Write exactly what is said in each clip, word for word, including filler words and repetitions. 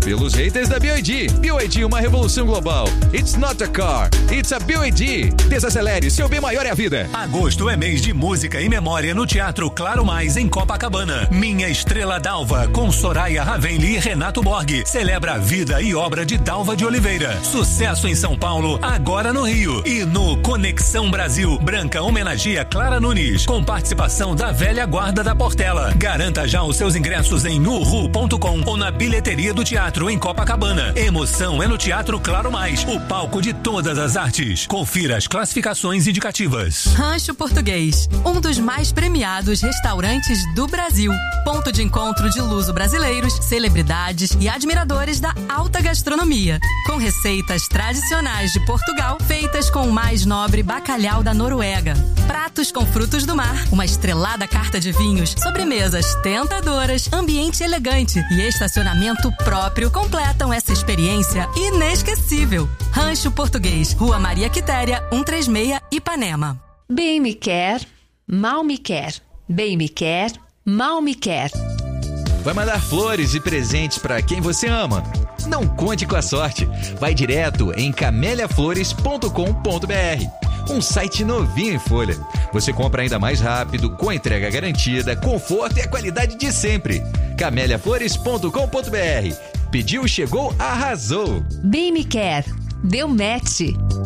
pelos haters da B Y D. B Y D, uma revolução global. It's not a car, it's a B Y D. Desacelere, seu bem maior é a vida. Agosto é mês de música e memória no Teatro Claro Mais, em Copacabana. Minha Estrela d'Alva, com Soraya Ravenli e Renato Borghi, celebra a vida e obra de Dalva de Oliveira. Sucesso em São Paulo, agora no Rio. E no Conexão Brasil, Branca homenageia Clara Nunes, com participação da velha guarda da Portela. Garanta já os seus ingressos em uhu ponto com ou na bilheteria do teatro em Copacabana. Emoção é no Teatro Claro Mais, o palco de todas as artes. Confira as classificações indicativas. Rancho Português, um dos mais premiados restaurantes do Brasil. Ponto de encontro de luso-brasileiros, celebridades e admiradores da alta gastronomia. Com receitas tradicionais de Portugal, feitas com o mais nobre bacalhau da Noruega. Pratos com frutos do mar, uma estrelada carta de vinhos, sobremesas tentadoras, ambiente elegante e estacionamento próprio completam essa experiência inesquecível. Rancho Português, Rua Maria Quitéria, cento e trinta e seis, Ipanema. Bem me quer, mal me quer. Bem me quer, mal me quer. Vai mandar flores e presentes para quem você ama? Não conte com a sorte. Vai direto em camélia flores ponto com ponto b r. Um site novinho em folha. Você compra ainda mais rápido, com entrega garantida, conforto e a qualidade de sempre. camélia flores ponto com ponto b r. Pediu, chegou, arrasou. Bem me quer, deu match.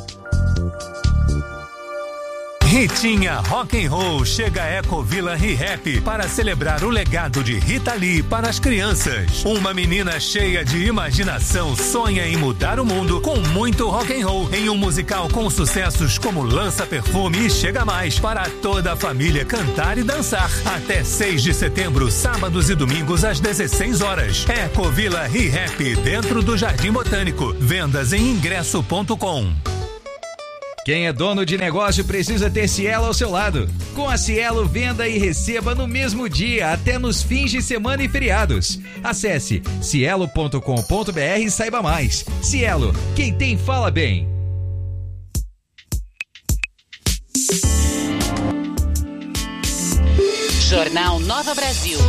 Ritinha Rock and Roll chega a Ecovila ReHap para celebrar o legado de Rita Lee para as crianças. Uma menina cheia de imaginação sonha em mudar o mundo com muito rock and roll em um musical com sucessos como Lança Perfume e Chega Mais para toda a família cantar e dançar. Até seis de setembro, sábados e domingos às dezesseis horas. Ecovila ReHap dentro do Jardim Botânico. Vendas em ingresso ponto com. Quem é dono de negócio precisa ter Cielo ao seu lado. Com a Cielo, venda e receba no mesmo dia, até nos fins de semana e feriados. Acesse cielo ponto com ponto b r e saiba mais. Cielo, quem tem fala bem. Jornal Nova Brasil.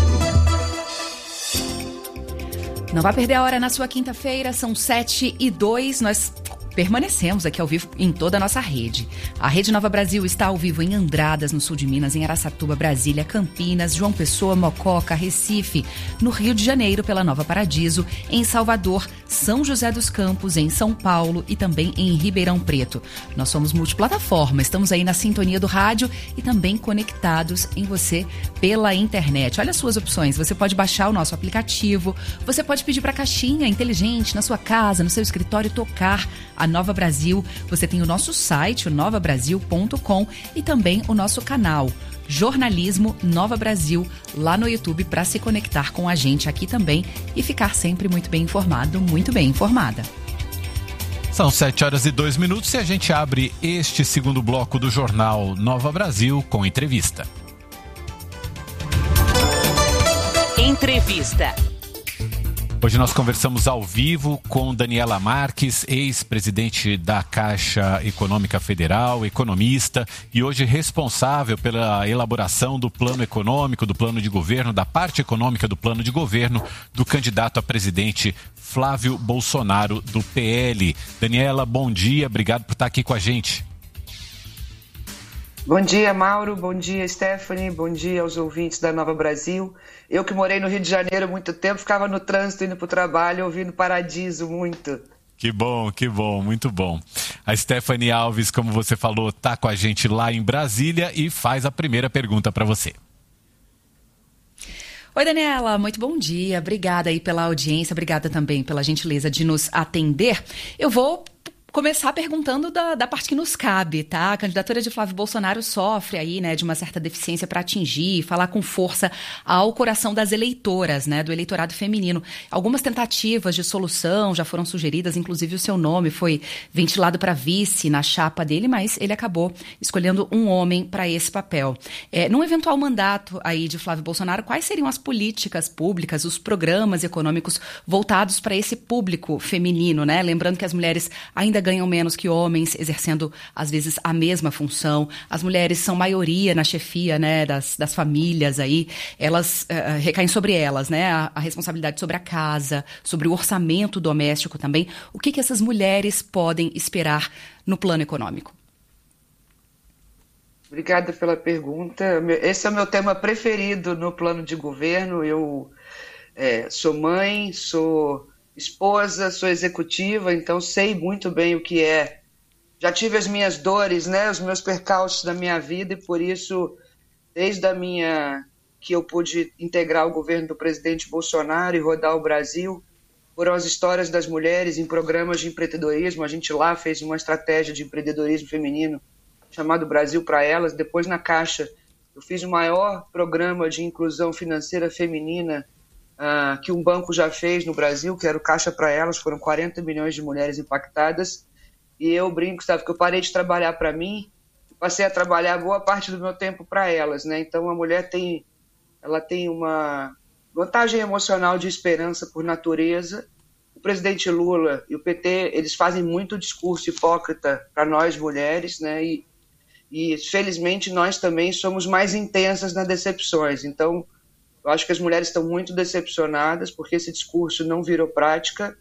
Não vai perder a hora na sua quinta-feira, são sete e dois, nós permanecemos aqui ao vivo em toda a nossa rede. A Rede Nova Brasil está ao vivo em Andradas, no sul de Minas, em Araçatuba, Brasília, Campinas, João Pessoa, Mococa, Recife, no Rio de Janeiro, pela Nova Paradiso, em Salvador, São José dos Campos, em São Paulo e também em Ribeirão Preto. Nós somos multiplataforma, estamos aí na sintonia do rádio e também conectados em você pela internet. Olha as suas opções, você pode baixar o nosso aplicativo, você pode pedir para a caixinha inteligente na sua casa, no seu escritório, tocar a Nova Brasil. Você tem o nosso site, o nova brasil ponto com, e também o nosso canal Jornalismo Nova Brasil lá no YouTube para se conectar com a gente aqui também e ficar sempre muito bem informado, muito bem informada. São sete horas e dois minutos e a gente abre este segundo bloco do Jornal Nova Brasil com entrevista. Entrevista. Hoje nós conversamos ao vivo com Daniela Marques, ex-presidente da Caixa Econômica Federal, economista e hoje responsável pela elaboração do plano econômico, do plano de governo, da parte econômica do plano de governo do candidato a presidente Flávio Bolsonaro, do P L. Daniela, bom dia, obrigado por estar aqui com a gente. Bom dia, Mauro. Bom dia, Stephanie. Bom dia aos ouvintes da Nova Brasil. Eu que morei no Rio de Janeiro há muito tempo, ficava no trânsito indo para o trabalho, ouvindo Paradiso muito. Que bom, que bom, muito bom. A Stephanie Alves, como você falou, está com a gente lá em Brasília e faz a primeira pergunta para você. Oi, Daniela, muito bom dia. Obrigada aí pela audiência, obrigada também pela gentileza de nos atender. Eu vou começar perguntando da, da parte que nos cabe, tá? A candidatura de Flávio Bolsonaro sofre aí, né, de uma certa deficiência para atingir, falar com força ao coração das eleitoras, né, do eleitorado feminino. Algumas tentativas de solução já foram sugeridas, inclusive o seu nome foi ventilado para vice na chapa dele, mas ele acabou escolhendo um homem para esse papel. É, num eventual mandato aí de Flávio Bolsonaro, quais seriam as políticas públicas, os programas econômicos voltados para esse público feminino, né? Lembrando que as mulheres ainda ganham menos que homens, exercendo, às vezes, a mesma função. As mulheres são maioria na chefia, né, das, das famílias aí. Elas uh, recaem sobre elas, né, a, a responsabilidade sobre a casa, sobre o orçamento doméstico também. O que, que essas mulheres podem esperar no plano econômico? Obrigada pela pergunta. Esse é o meu tema preferido no plano de governo. Eu é, sou mãe, sou esposa, sou executiva, então sei muito bem o que é. Já tive as minhas dores, né, os meus percalços da minha vida, e por isso, desde a minha que eu pude integrar o governo do presidente Bolsonaro e rodar o Brasil, foram as histórias das mulheres em programas de empreendedorismo. A gente lá fez uma estratégia de empreendedorismo feminino chamado Brasil para Elas. Depois, na Caixa, eu fiz o maior programa de inclusão financeira feminina Uh, que um banco já fez no Brasil, que era o Caixa para Elas. Foram quarenta milhões de mulheres impactadas, e eu brinco, sabe, que eu parei de trabalhar para mim e passei a trabalhar boa parte do meu tempo para elas, né? Então a mulher tem, ela tem uma vantagem emocional de esperança por natureza. O presidente Lula e o P T, eles fazem muito discurso hipócrita para nós mulheres, né? E, e felizmente nós também somos mais intensas nas decepções. Então eu acho que as mulheres estão muito decepcionadas porque esse discurso não virou prática.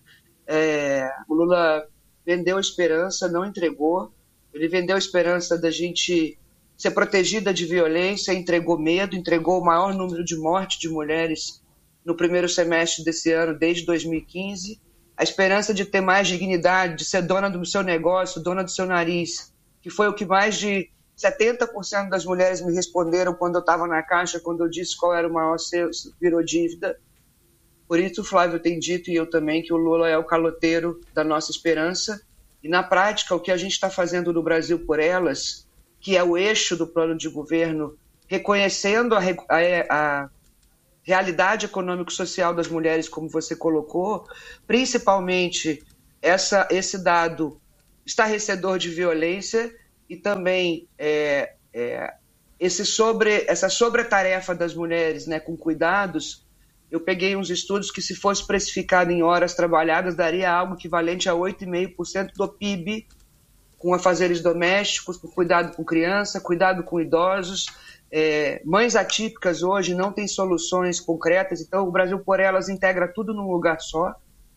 É, o Lula vendeu esperança, não entregou. Ele vendeu esperança da gente ser protegida de violência, entregou medo, entregou o maior número de mortes de mulheres no primeiro semestre desse ano, desde dois mil e quinze. A esperança de ter mais dignidade, de ser dona do seu negócio, dona do seu nariz, que foi o que mais de setenta por cento das mulheres me responderam quando eu estava na Caixa, quando eu disse qual era o maior, virou dívida. Por isso o Flávio tem dito, e eu também, que o Lula é o caloteiro da nossa esperança. E na prática, o que a gente está fazendo no Brasil por Elas, que é o eixo do plano de governo, reconhecendo a, a, a realidade econômico-social das mulheres, como você colocou, principalmente essa, esse dado estarrecedor de violência, e também é, é, esse sobre, essa sobretarefa das mulheres, né, com cuidados. Eu peguei uns estudos que, se fosse precificado em horas trabalhadas, daria algo equivalente a oito vírgula cinco por cento do P I B, com afazeres domésticos, com cuidado com criança, cuidado com idosos. É, mães atípicas hoje não têm soluções concretas, então o Brasil por Elas integra tudo num lugar só.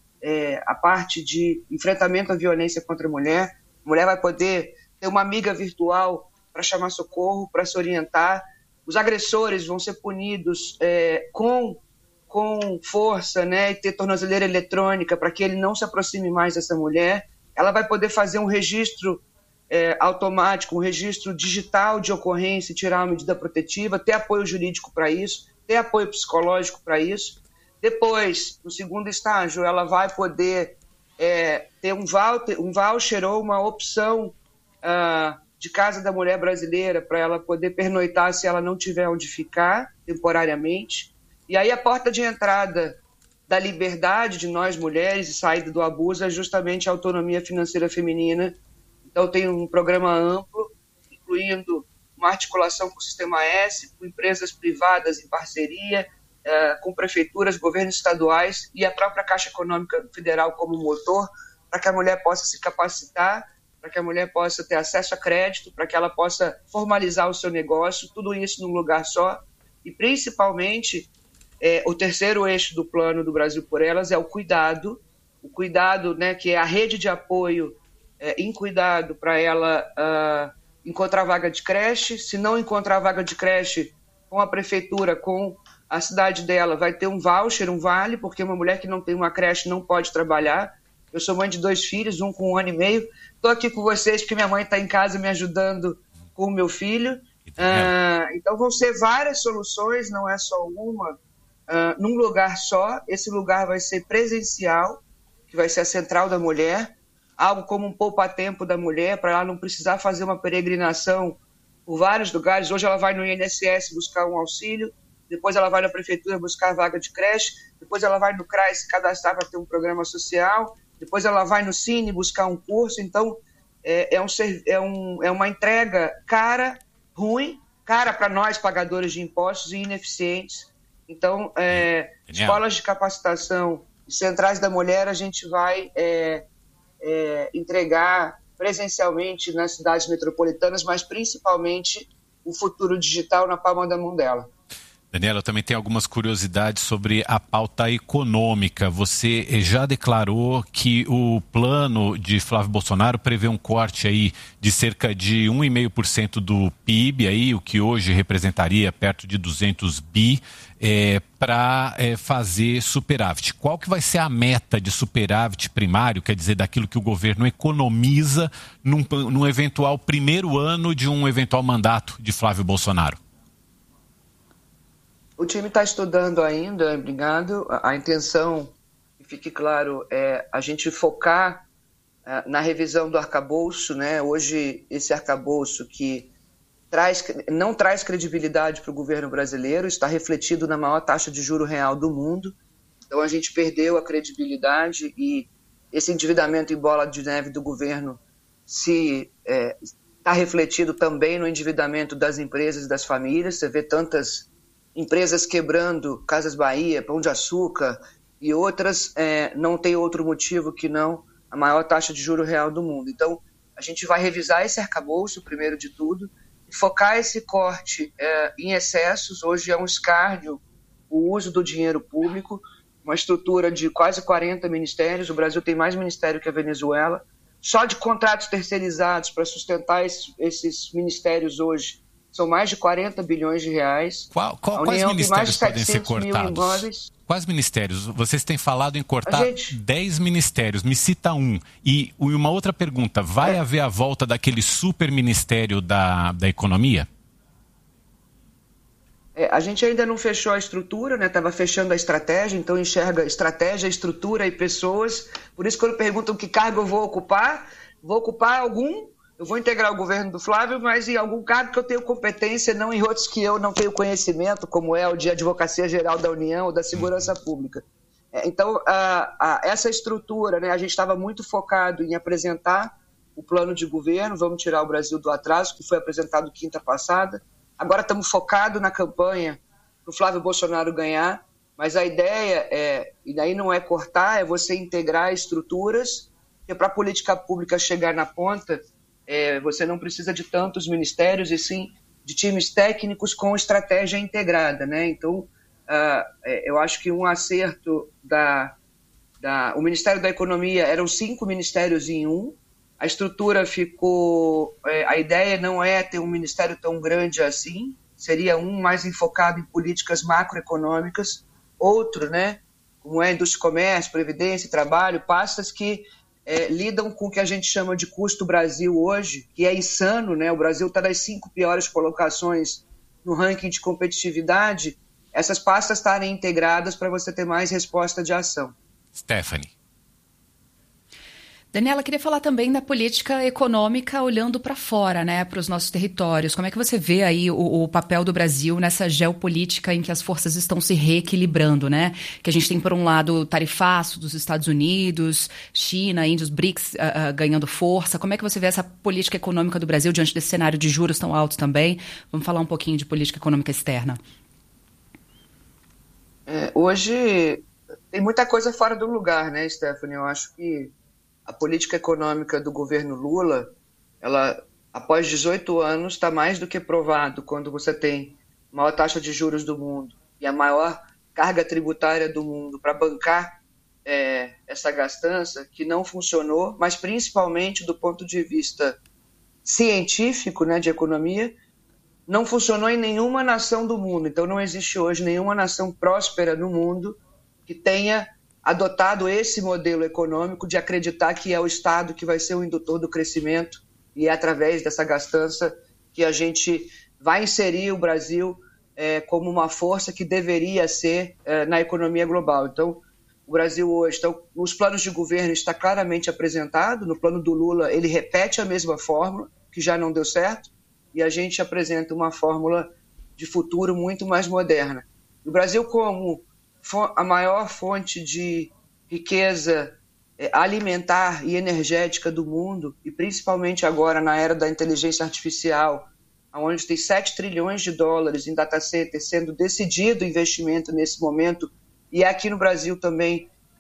É, a parte de enfrentamento à violência contra a mulher. A mulher vai poder ter uma amiga virtual para chamar socorro, para se orientar. Os agressores vão ser punidos é, com, com força, né, e ter tornozeleira eletrônica para que ele não se aproxime mais dessa mulher. Ela vai poder fazer um registro é, automático, um registro digital de ocorrência e tirar uma medida protetiva, ter apoio jurídico para isso, ter apoio psicológico para isso. Depois, no segundo estágio, ela vai poder é, ter um voucher, um voucher ou uma opção Uh, de Casa da Mulher Brasileira, para ela poder pernoitar se ela não tiver onde ficar temporariamente. E aí a porta de entrada da liberdade de nós mulheres e saída do abuso é justamente a autonomia financeira feminina. Então tem um programa amplo, incluindo uma articulação com o Sistema S, com empresas privadas em parceria, uh, com prefeituras, governos estaduais e a própria Caixa Econômica Federal como motor, para que a mulher possa se capacitar, para que a mulher possa ter acesso a crédito, para que ela possa formalizar o seu negócio, tudo isso num lugar só. E, principalmente, é, o terceiro eixo do plano do Brasil por Elas é o cuidado, o cuidado, né, que é a rede de apoio é, em cuidado para ela uh, encontrar vaga de creche. Se não encontrar vaga de creche, com a prefeitura, com a cidade dela, vai ter um voucher, um vale, porque uma mulher que não tem uma creche não pode trabalhar. Eu sou mãe de dois filhos, um com um ano e meio. Estou aqui com vocês porque minha mãe está em casa me ajudando com o meu filho. Ah, então vão ser várias soluções, não é só uma, ah, num lugar só. Esse lugar vai ser presencial, que vai ser a Central da Mulher, algo como um poupa-tempo da mulher, para ela não precisar fazer uma peregrinação por vários lugares. Hoje ela vai no I N S S buscar um auxílio, depois ela vai na prefeitura buscar vaga de creche, depois ela vai no C R A S se cadastrar para ter um programa social, depois ela vai no Cine buscar um curso. Então, é, é, um, é, um, é uma entrega cara, ruim, cara para nós, pagadores de impostos, e ineficientes. Então, é, escolas de capacitação, centrais da mulher, a gente vai é, é, entregar presencialmente nas cidades metropolitanas, mas principalmente o futuro digital na palma da mão dela. Daniela, eu também tenho algumas curiosidades sobre a pauta econômica. Você já declarou que o plano de Flávio Bolsonaro prevê um corte aí de cerca de um vírgula cinco por cento do P I B, aí, o que hoje representaria perto de duzentos bi, é, para é, fazer superávit. Qual que vai ser a meta de superávit primário, quer dizer, daquilo que o governo economiza num, num eventual primeiro ano de um eventual mandato de Flávio Bolsonaro? O time está estudando ainda, obrigado. A, a intenção, que fique claro, é a gente focar uh, na revisão do arcabouço, né? Hoje, esse arcabouço que traz, não traz credibilidade para o governo brasileiro, está refletido na maior taxa de juro real do mundo. Então, a gente perdeu a credibilidade e esse endividamento em bola de neve do governo se é, está refletido também no endividamento das empresas e das famílias. Você vê tantas empresas quebrando, Casas Bahia, Pão de Açúcar e outras, é, não tem outro motivo que não a maior taxa de juro real do mundo. Então, a gente vai revisar esse arcabouço, primeiro de tudo, e focar esse corte é, em excessos. Hoje é um escárnio o uso do dinheiro público, uma estrutura de quase quarenta ministérios, o Brasil tem mais ministério que a Venezuela, só de contratos terceirizados para sustentar esses, esses ministérios hoje, são mais de quarenta bilhões de reais. Qual, qual, quais ministérios podem ser cortados? Quais ministérios? Vocês têm falado em cortar gente... dez ministérios. Me cita um. E uma outra pergunta. Vai é. haver a volta daquele super ministério da, da economia? É, a gente ainda não fechou a estrutura, né? Estava fechando a estratégia, então enxerga estratégia, estrutura e pessoas. Por isso, quando perguntam que cargo eu vou ocupar, vou ocupar algum... Eu vou integrar o governo do Flávio, mas em algum cargo que eu tenho competência, não em outros que eu não tenho conhecimento, como é o de Advocacia Geral da União ou da Segurança Pública. Então, a, a, essa estrutura, né, a gente estava muito focado em apresentar o plano de governo, vamos tirar o Brasil do atraso, que foi apresentado quinta passada. Agora estamos focados na campanha para o Flávio Bolsonaro ganhar, mas a ideia, é, e daí não é cortar, é você integrar estruturas, que para a política pública chegar na ponta, É, você não precisa de tantos ministérios, e sim de times técnicos com estratégia integrada, né? Então, uh, é, eu acho que um acerto da, da... O Ministério da Economia eram cinco ministérios em um, a estrutura ficou... É, a ideia não é ter um ministério tão grande assim, seria um mais enfocado em políticas macroeconômicas, outro, né? Como é indústria e comércio, previdência e trabalho, pastas que É, lidam com o que a gente chama de custo Brasil hoje, que é insano, né? O Brasil está nas cinco piores colocações no ranking de competitividade. Essas pastas estarem integradas para você ter mais resposta de ação. Stephanie. Daniela, queria falar também da política econômica olhando para fora, né, para os nossos territórios. Como é que você vê aí o, o papel do Brasil nessa geopolítica em que as forças estão se reequilibrando, né? Que a gente tem, por um lado, o tarifaço dos Estados Unidos, China, Índia, os BRICS uh, uh, ganhando força. Como é que você vê essa política econômica do Brasil diante desse cenário de juros tão altos também? Vamos falar um pouquinho de política econômica externa. É, hoje tem muita coisa fora do lugar, né, Stephanie? Eu acho que a política econômica do governo Lula, ela, após dezoito anos, está mais do que provado quando você tem a maior taxa de juros do mundo e a maior carga tributária do mundo para bancar é, essa gastança, que não funcionou, mas principalmente do ponto de vista científico, né, de economia, não funcionou em nenhuma nação do mundo. Então não existe hoje nenhuma nação próspera no mundo que tenha adotado esse modelo econômico de acreditar que é o Estado que vai ser o indutor do crescimento e é através dessa gastança que a gente vai inserir o Brasil é, como uma força que deveria ser é, na economia global. Então, o Brasil hoje, então, os planos de governo está claramente apresentado. No plano do Lula, ele repete a mesma fórmula, que já não deu certo, e a gente apresenta uma fórmula de futuro muito mais moderna. O Brasil, como a maior fonte de riqueza alimentar e energética do mundo, e principalmente agora na era da inteligência artificial, onde tem sete trilhões de dólares em data center sendo decidido o investimento nesse momento, e aqui no Brasil também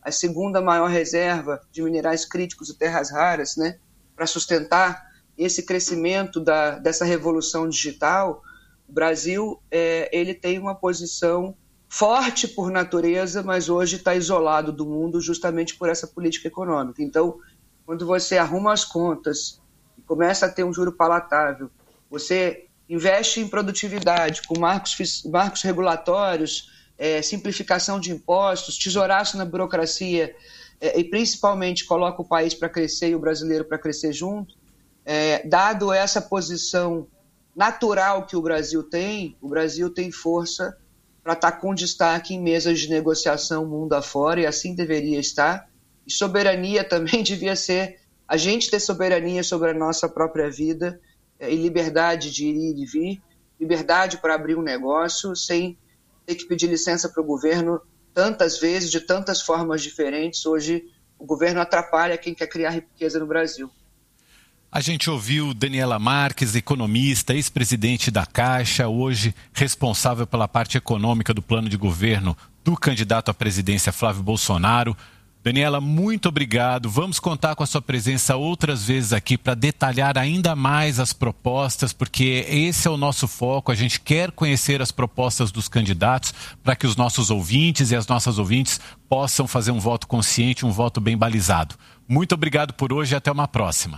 a segunda maior reserva de minerais críticos e terras raras, né, para sustentar esse crescimento da, dessa revolução digital, o Brasil é, ele tem uma posição forte por natureza, mas hoje está isolado do mundo justamente por essa política econômica. Então, quando você arruma as contas e começa a ter um juro palatável, você investe em produtividade, com marcos, marcos regulatórios, é, simplificação de impostos, tesouraço na burocracia, é, e principalmente coloca o país para crescer e o brasileiro para crescer junto, é, dado essa posição natural que o Brasil tem, o Brasil tem força para estar com destaque em mesas de negociação mundo afora, e assim deveria estar. E soberania também devia ser a gente ter soberania sobre a nossa própria vida, e liberdade de ir e vir, liberdade para abrir um negócio sem ter que pedir licença para o governo tantas vezes, de tantas formas diferentes. Hoje o governo atrapalha quem quer criar riqueza no Brasil. A gente ouviu Daniela Marques, economista, ex-presidente da Caixa, hoje responsável pela parte econômica do plano de governo do candidato à presidência Flávio Bolsonaro. Daniela, muito obrigado. Vamos contar com a sua presença outras vezes aqui para detalhar ainda mais as propostas, porque esse é o nosso foco. A gente quer conhecer as propostas dos candidatos para que os nossos ouvintes e as nossas ouvintes possam fazer um voto consciente, um voto bem balizado. Muito obrigado por hoje e até uma próxima.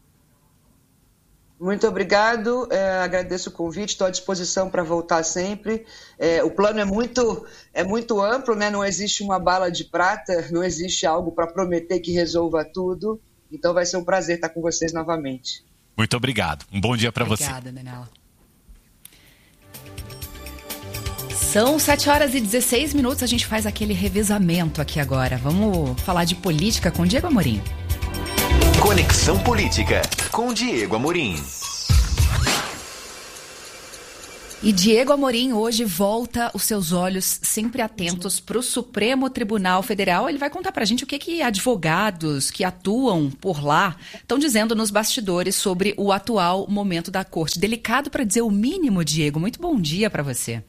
Muito obrigado, é, agradeço o convite, estou à disposição para voltar sempre. É, o plano é muito, é muito amplo, né? Não existe uma bala de prata, não existe algo para prometer que resolva tudo, então vai ser um prazer estar com vocês novamente. Muito obrigado, um bom dia para você. Obrigada, Daniela. São sete horas e dezesseis minutos, a gente faz aquele revezamento aqui agora. Vamos falar de política com Diego Amorim. Conexão Política, com Diego Amorim. E Diego Amorim hoje volta os seus olhos sempre atentos para o Supremo Tribunal Federal. Ele vai contar para a gente o que, que advogados que atuam por lá estão dizendo nos bastidores sobre o atual momento da corte. Delicado para dizer o mínimo, Diego. Muito bom dia para você.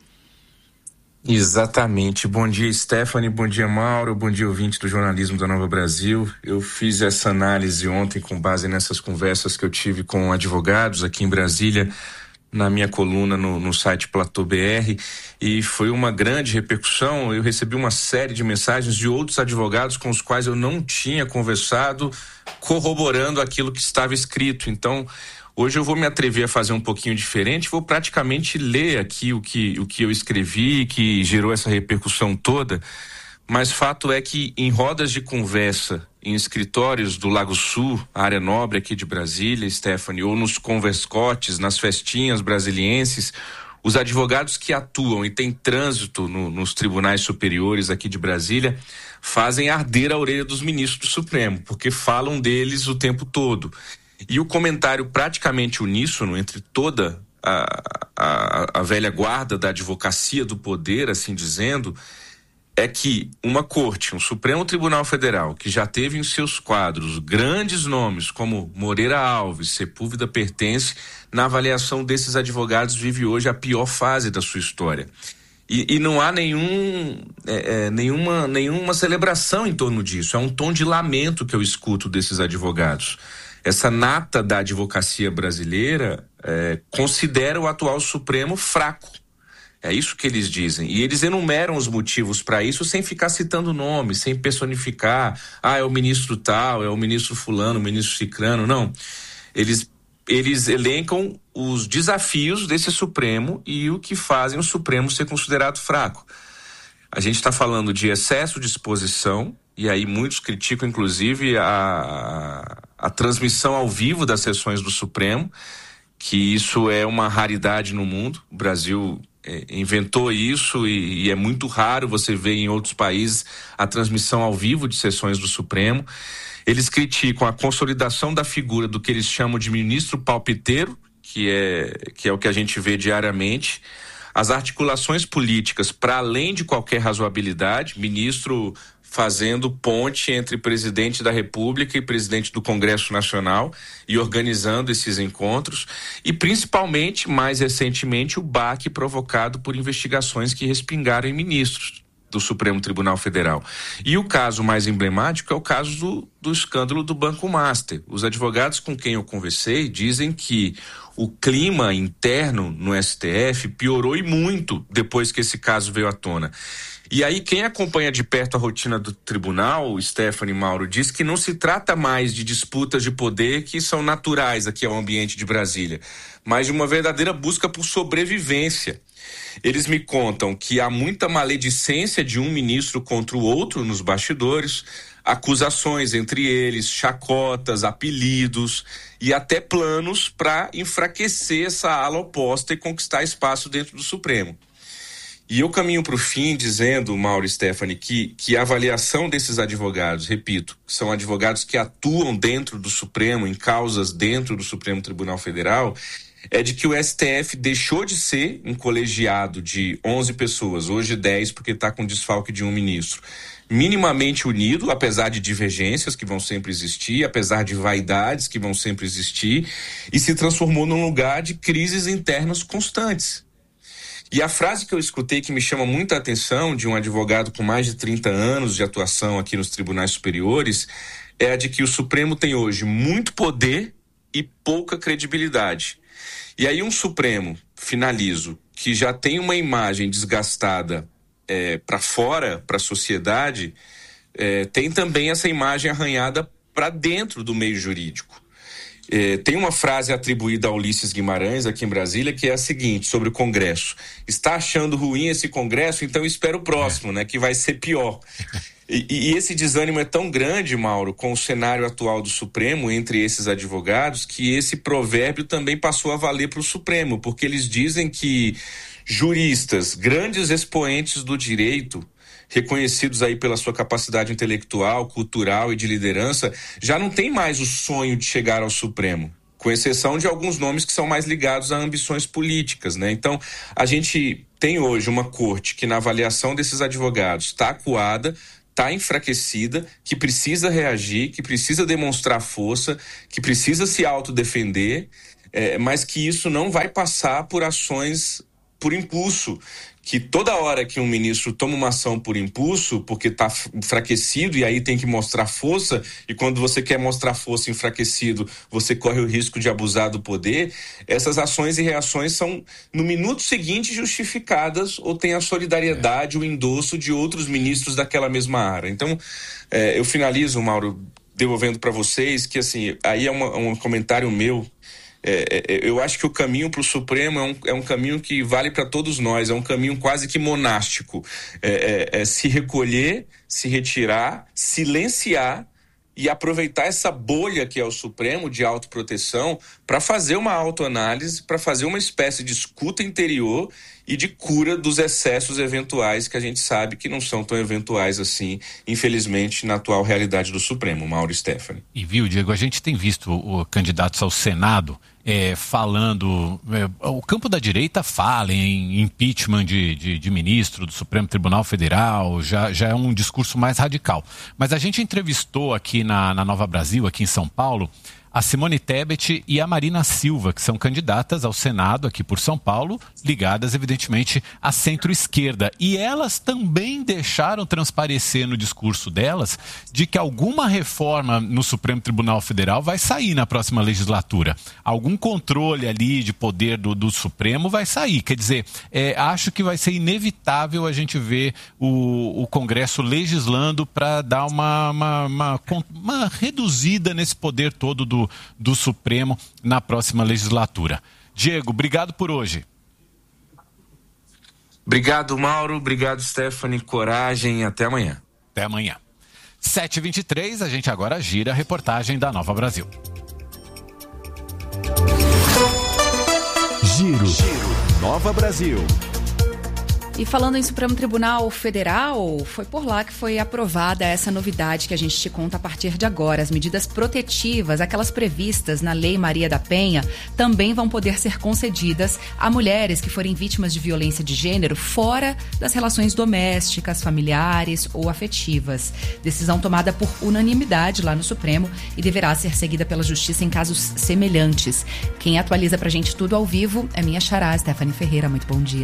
Exatamente. Bom dia, Stephanie. Bom dia, Mauro. Bom dia, ouvinte do jornalismo da Nova Brasil. Eu fiz essa análise ontem com base nessas conversas que eu tive com advogados aqui em Brasília, na minha coluna no, no site Platô B R, e foi uma grande repercussão. Eu recebi uma série de mensagens de outros advogados com os quais eu não tinha conversado, corroborando aquilo que estava escrito. Então, hoje eu vou me atrever a fazer um pouquinho diferente, vou praticamente ler aqui o que, o que eu escrevi, que gerou essa repercussão toda, mas fato é que em rodas de conversa, em escritórios do Lago Sul, a área nobre aqui de Brasília, Stephanie, ou nos converscotes, nas festinhas brasilienses, os advogados que atuam e têm trânsito no, nos tribunais superiores aqui de Brasília fazem arder a orelha dos ministros do Supremo, porque falam deles o tempo todo. E o comentário praticamente uníssono entre toda a, a, a velha guarda da advocacia do poder, assim dizendo, é que uma corte, um Supremo Tribunal Federal, que já teve em seus quadros grandes nomes como Moreira Alves, Sepúlveda Pertence, na avaliação desses advogados vive hoje a pior fase da sua história. E, e não há nenhum, é, é, nenhuma, nenhuma celebração em torno disso, é um tom de lamento que eu escuto desses advogados. Essa nata da advocacia brasileira é, considera o atual Supremo fraco. É isso que eles dizem. E eles enumeram os motivos para isso sem ficar citando nomes, sem personificar. Ah, é o ministro tal, é o ministro fulano, o ministro cicrano. Não. Eles, eles elencam os desafios desse Supremo e o que fazem o Supremo ser considerado fraco. A gente está falando de excesso de exposição, e aí muitos criticam, inclusive, a, a transmissão ao vivo das sessões do Supremo, que isso é uma raridade no mundo. O Brasil é, inventou isso e, e é muito raro você ver em outros países a transmissão ao vivo de sessões do Supremo. Eles criticam a consolidação da figura do que eles chamam de ministro palpiteiro, que é, que é o que a gente vê diariamente, as articulações políticas para além de qualquer razoabilidade, ministro fazendo ponte entre presidente da República e presidente do Congresso Nacional e organizando esses encontros, e principalmente, mais recentemente, o baque provocado por investigações que respingaram em ministros. do Supremo Tribunal Federal. E o caso mais emblemático é o caso do, do escândalo do Banco Master. Os advogados com quem eu conversei dizem que o clima interno no S T F piorou e muito depois que esse caso veio à tona. E aí quem acompanha de perto a rotina do tribunal, Stephanie, Mauro, diz que não se trata mais de disputas de poder que são naturais aqui ao ambiente de Brasília, mas de uma verdadeira busca por sobrevivência. Eles me contam que há muita maledicência de um ministro contra o outro nos bastidores, acusações entre eles, chacotas, apelidos e até planos para enfraquecer essa ala oposta e conquistar espaço dentro do Supremo. E eu caminho para o fim dizendo, Mauro e Stephanie, que, que a avaliação desses advogados, repito, são advogados que atuam dentro do Supremo, em causas dentro do Supremo Tribunal Federal, é de que o S T F deixou de ser um colegiado de onze pessoas, hoje dez, porque está com desfalque de um ministro, minimamente unido, apesar de divergências que vão sempre existir, apesar de vaidades que vão sempre existir, e se transformou num lugar de crises internas constantes. E a frase que eu escutei que me chama muita atenção de um advogado com mais de trinta anos de atuação aqui nos tribunais superiores é a de que o Supremo tem hoje muito poder e pouca credibilidade. E aí um Supremo, finalizo, que já tem uma imagem desgastada é, para fora, para a sociedade, é, tem também essa imagem arranhada para dentro do meio jurídico. É, tem uma frase atribuída a Ulisses Guimarães aqui em Brasília que é a seguinte, sobre o Congresso: está achando ruim esse Congresso? Então espera o próximo, né, que vai ser pior. E, e esse desânimo é tão grande, Mauro, com o cenário atual do Supremo entre esses advogados, que esse provérbio também passou a valer para o Supremo, porque eles dizem que juristas, grandes expoentes do direito, reconhecidos aí pela sua capacidade intelectual, cultural e de liderança, já não tem mais o sonho de chegar ao Supremo, com exceção de alguns nomes que são mais ligados a ambições políticas, né? Então, a gente tem hoje uma corte que, na avaliação desses advogados, está acuada, está enfraquecida, que precisa reagir, que precisa demonstrar força, que precisa se autodefender, é, mas que isso não vai passar por ações por impulso, que toda hora que um ministro toma uma ação por impulso, porque está enfraquecido e aí tem que mostrar força, e quando você quer mostrar força enfraquecido, você corre o risco de abusar do poder, essas ações e reações são, no minuto seguinte, justificadas ou tem a solidariedade, o endosso de outros ministros daquela mesma área. Então, é, eu finalizo, Mauro, devolvendo para vocês que, assim, aí é uma, um comentário meu. É, é, eu acho que o caminho para o Supremo é um, é um caminho que vale para todos nós, é um caminho quase que monástico, é, é, é se recolher, se retirar, silenciar e aproveitar essa bolha que é o Supremo de autoproteção para fazer uma autoanálise, para fazer uma espécie de escuta interior e de cura dos excessos eventuais que a gente sabe que não são tão eventuais assim, infelizmente, na atual realidade do Supremo. Mauro e Stephanie. E viu, Diego, a gente tem visto o, candidatos ao Senado é, falando, é, o campo da direita fala em impeachment de, de, de ministro do Supremo Tribunal Federal, já, já é um discurso mais radical. Mas a gente entrevistou aqui na, na Nova Brasil, aqui em São Paulo, a Simone Tebet e a Marina Silva, que são candidatas ao Senado aqui por São Paulo, ligadas, evidentemente, à centro-esquerda. E elas também deixaram transparecer no discurso delas de que alguma reforma no Supremo Tribunal Federal vai sair na próxima legislatura. Algum controle ali de poder do, do Supremo vai sair. Quer dizer, é, acho que vai ser inevitável a gente ver o, o Congresso legislando para dar uma, uma, uma, uma reduzida nesse poder todo do do Supremo na próxima legislatura. Diego, obrigado por hoje. Obrigado, Mauro. Obrigado, Stephanie. Coragem. Até amanhã. Até amanhã. sete e vinte e três, a gente agora gira a reportagem da Nova Brasil. Giro. Giro. Nova Brasil. E falando em Supremo Tribunal Federal, foi por lá que foi aprovada essa novidade que a gente te conta a partir de agora. As medidas protetivas, aquelas previstas na Lei Maria da Penha, também vão poder ser concedidas a mulheres que forem vítimas de violência de gênero fora das relações domésticas, familiares ou afetivas. Decisão tomada por unanimidade lá no Supremo e deverá ser seguida pela Justiça em casos semelhantes. Quem atualiza pra gente tudo ao vivo é minha xará, Stephanie Ferreira. Muito bom dia.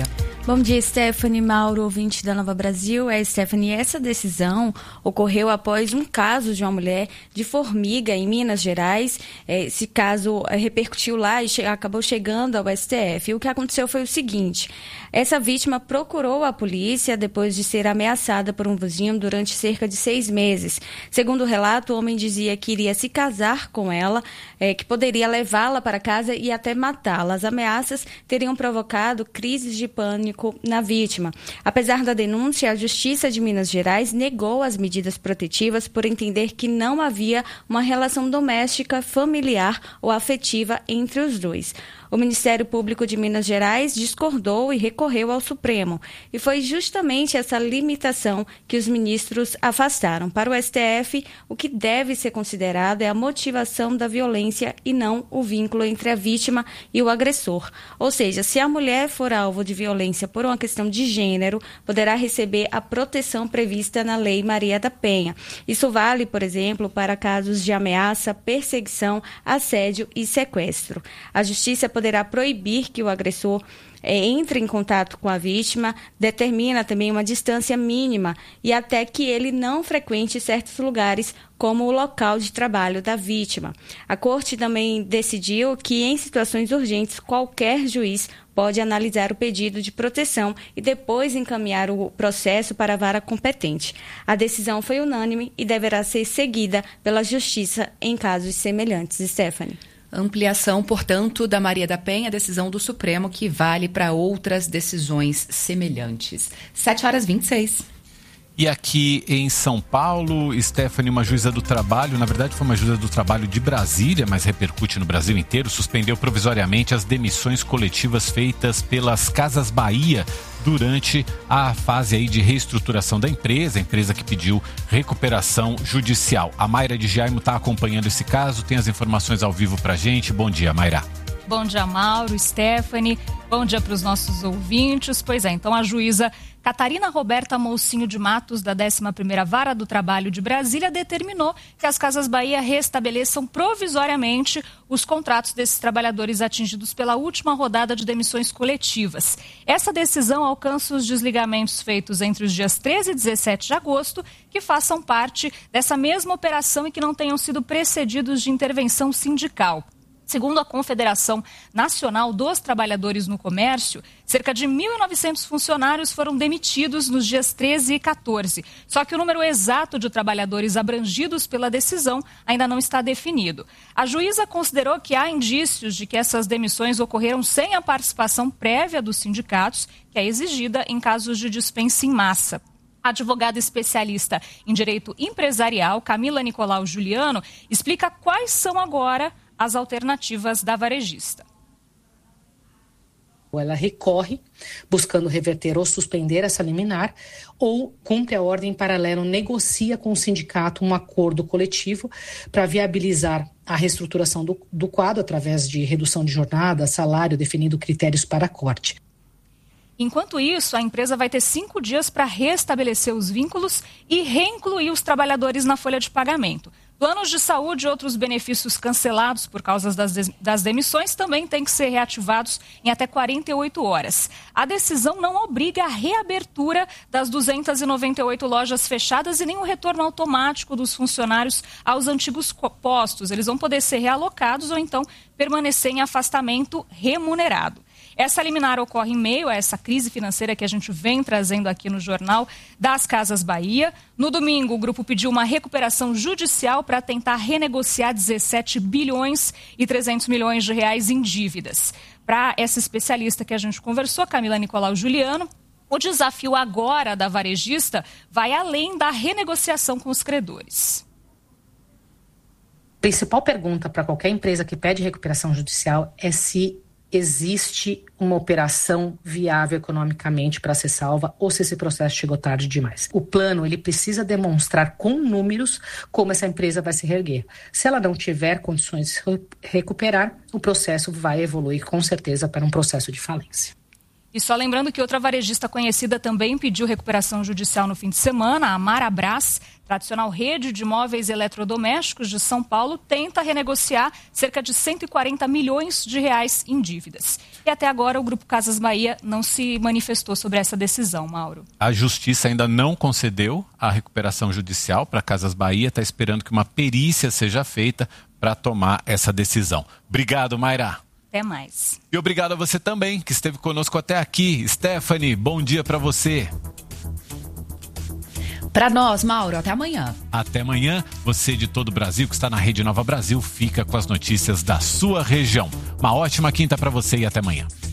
Bom dia, Stephanie, Mauro, ouvinte da Nova Brasil. É, Stephanie, essa decisão ocorreu após um caso de uma mulher de Formiga, em Minas Gerais. Esse caso repercutiu lá e che- acabou chegando ao S T F. E o que aconteceu foi o seguinte: essa vítima procurou a polícia depois de ser ameaçada por um vizinho durante cerca de seis meses. Segundo o relato, o homem dizia que iria se casar com ela, é, que poderia levá-la para casa e até matá-la. As ameaças teriam provocado crises de pânico na vítima. Apesar da denúncia, a Justiça de Minas Gerais negou as medidas protetivas por entender que não havia uma relação doméstica, familiar ou afetiva entre os dois. O Ministério Público de Minas Gerais discordou e recorreu ao Supremo. E foi justamente essa limitação que os ministros afastaram. Para o S T F, o que deve ser considerado é a motivação da violência e não o vínculo entre a vítima e o agressor. Ou seja, se a mulher for alvo de violência por uma questão de gênero, poderá receber a proteção prevista na Lei Maria da Penha. Isso vale, por exemplo, para casos de ameaça, perseguição, assédio e sequestro. A Justiça poderá proibir que o agressor é, entre em contato com a vítima, determina também uma distância mínima e até que ele não frequente certos lugares, como o local de trabalho da vítima. A Corte também decidiu que, em situações urgentes, qualquer juiz pode analisar o pedido de proteção e depois encaminhar o processo para a vara competente. A decisão foi unânime e deverá ser seguida pela Justiça em casos semelhantes. Stephanie. Ampliação, portanto, da Maria da Penha, decisão do Supremo que vale para outras decisões semelhantes. sete horas e vinte e seis. E aqui em São Paulo, Stephanie, uma juíza do trabalho, na verdade foi uma juíza do trabalho de Brasília, mas repercute no Brasil inteiro, suspendeu provisoriamente as demissões coletivas feitas pelas Casas Bahia durante a fase aí de reestruturação da empresa, a empresa que pediu recuperação judicial. A Mayra de Jaime está acompanhando esse caso, tem as informações ao vivo pra gente. Bom dia, Mayra. Bom dia, Mauro, Stephanie. Bom dia para os nossos ouvintes. Pois é, então a juíza Catarina Roberta Mocinho de Matos, da décima primeira Vara do Trabalho de Brasília, determinou que as Casas Bahia restabeleçam provisoriamente os contratos desses trabalhadores atingidos pela última rodada de demissões coletivas. Essa decisão alcança os desligamentos feitos entre os dias treze e dezessete de agosto, que façam parte dessa mesma operação e que não tenham sido precedidos de intervenção sindical. Segundo a Confederação Nacional dos Trabalhadores no Comércio, cerca de mil e novecentos funcionários foram demitidos nos dias treze e quatorze. Só que o número exato de trabalhadores abrangidos pela decisão ainda não está definido. A juíza considerou que há indícios de que essas demissões ocorreram sem a participação prévia dos sindicatos, que é exigida em casos de dispensa em massa. A advogada especialista em direito empresarial, Camila Nicolau Juliano, explica quais são agora as alternativas da varejista. Ela recorre, buscando reverter ou suspender essa liminar, ou cumpre a ordem em paralelo, negocia com o sindicato um acordo coletivo para viabilizar a reestruturação do, do quadro através de redução de jornada, salário, definindo critérios para corte. Enquanto isso, a empresa vai ter cinco dias para restabelecer os vínculos e reincluir os trabalhadores na folha de pagamento. Planos de saúde e outros benefícios cancelados por causa das, das demissões também têm que ser reativados em até quarenta e oito horas. A decisão não obriga a reabertura das duzentas e noventa e oito lojas fechadas e nem o retorno automático dos funcionários aos antigos postos. Eles vão poder ser realocados ou então permanecer em afastamento remunerado. Essa liminar ocorre em meio a essa crise financeira que a gente vem trazendo aqui no Jornal das Casas Bahia. No domingo, o grupo pediu uma recuperação judicial para tentar renegociar dezessete bilhões e trezentos milhões de reais em dívidas. Para essa especialista que a gente conversou, Camila Nicolau Juliano, o desafio agora da varejista vai além da renegociação com os credores. A principal pergunta para qualquer empresa que pede recuperação judicial é se existe uma operação viável economicamente para ser salva ou se esse processo chegou tarde demais. O plano, ele precisa demonstrar com números como essa empresa vai se reerguer. Se ela não tiver condições de recuperar, o processo vai evoluir com certeza para um processo de falência. E só lembrando que outra varejista conhecida também pediu recuperação judicial no fim de semana, a Marabras, tradicional rede de móveis eletrodomésticos de São Paulo, tenta renegociar cerca de cento e quarenta milhões de reais em dívidas. E até agora o Grupo Casas Bahia não se manifestou sobre essa decisão, Mauro. A Justiça ainda não concedeu a recuperação judicial para Casas Bahia, está esperando que uma perícia seja feita para tomar essa decisão. Obrigado, Mayra. Até mais. E obrigado a você também, que esteve conosco até aqui. Stephanie, bom dia para você. Para nós, Mauro, até amanhã. Até amanhã. Você de todo o Brasil que está na Rede Nova Brasil fica com as notícias da sua região. Uma ótima quinta para você e até amanhã.